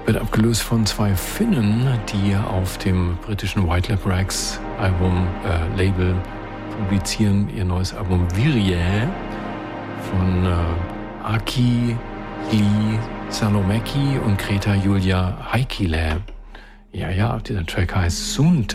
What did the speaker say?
Wird abgelöst von zwei Finnen, die auf dem britischen White Lab Rex Label publizieren ihr neues Album Virje von Aki Li Salomäki und Greta Julia Heikkilä. Ja, dieser Track heißt Suunta.